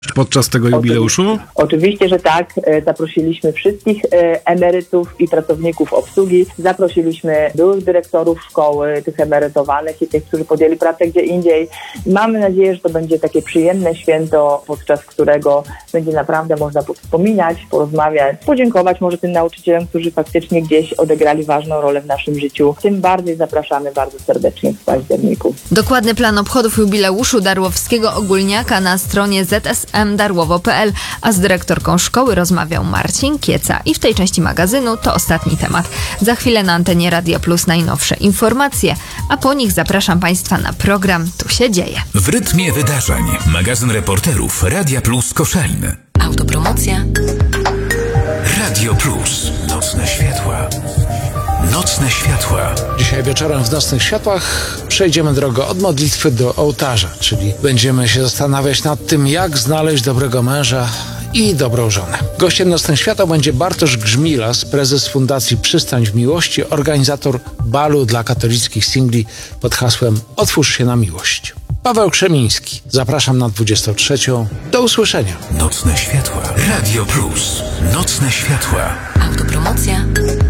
podczas tego jubileuszu? Oczywiście, że tak. Zaprosiliśmy wszystkich emerytów i pracowników obsługi. Zaprosiliśmy byłych dyrektorów szkoły, tych emerytowanych i tych, którzy podjęli pracę gdzie indziej. Mamy nadzieję, że to będzie takie przyjemne święto, podczas którego będzie naprawdę można wspominać, porozmawiać, podziękować może tym nauczycielom, którzy faktycznie gdzieś odegrali ważną rolę w naszym życiu. Tym bardziej zapraszamy bardzo serdecznie w październiku. Dokładny plan obchodów jubileuszu Darłowskiego Ogólniaka na stronie zsmdarłowo.pl, a z dyrektorką szkoły rozmawiał Marcin Kieca. I w tej części magazynu to ostatni temat. Za chwilę na antenie Radia Plus najnowsze informacje, a po nich zapraszam Państwa na program Tu się dzieje. W rytmie wydarzeń. Magazyn reporterów Radia Plus Koszalin. Autopromocja. Radio Plus. Nocne światła. Nocne światła. Dzisiaj wieczorem w Nocnych Światłach przejdziemy drogę od modlitwy do ołtarza, czyli będziemy się zastanawiać nad tym, jak znaleźć dobrego męża i dobrą żonę. Gościem Nocnych Światła będzie Bartosz Grzmilas, prezes Fundacji Przystań w Miłości, organizator balu dla katolickich singli pod hasłem Otwórz się na miłość. Paweł Krzemiński. Zapraszam na 23. Do usłyszenia. Nocne światła. Radio Plus. Nocne światła. Autopromocja.